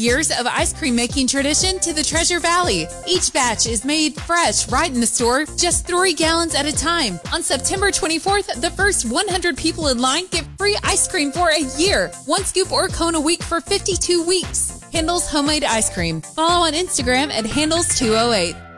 years of ice cream making tradition to the Treasure Valley. Each batch is made fresh right in the store, just 3 gallons at a time. On September 24th, the first 100 people in line get free ice cream for a year. 1 scoop or cone a week for 52 weeks. Handel's Homemade Ice Cream. Follow on Instagram at Handel's208.